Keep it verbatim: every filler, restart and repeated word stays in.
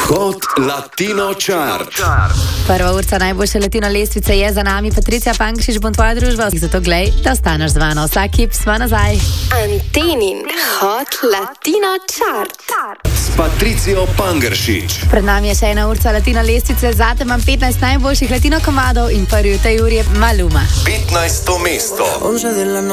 Hot Latino Chart. Prva urca najboljše latino lestvice je za nami. Patricija Pankšič bom tvoja družba, zato glej, da ostaneš z mano. Vsak hip smo nazaj. Antenin Hot Latino Chart S Patricijo Pangeršič. Pred nami je še ena urca latino lestvice, zate imam petnajst najboljših latino komadov in prvi v tej uri je Maluma. petnajsto mesto.